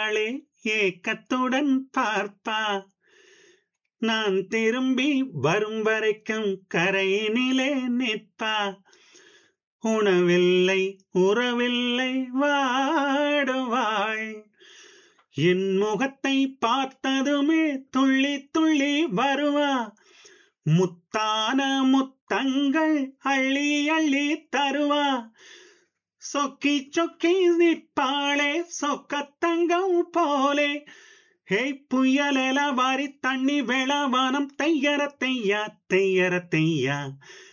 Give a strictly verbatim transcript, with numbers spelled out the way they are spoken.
நிற்பாளே ஏக்கத்துடன் பார்ப்பா. நான் திரும்பி வரும் வரைக்கும் கரையினிலே நிற்பா. உணவில்லை உறவில்லை வாடுவாள். என் முகத்தை பார்த்ததுமே துள்ளி துள்ளி வருவா. முத்தான முத்தங்கள் அள்ளி அள்ளி தருவா. சொக்கி சொக்கி நிற்பாளே சொக்கத்தங்கம் போலே. ஹே புயலெல வாரி தண்ணி வேளவானம் தையர தையா தையர தையா.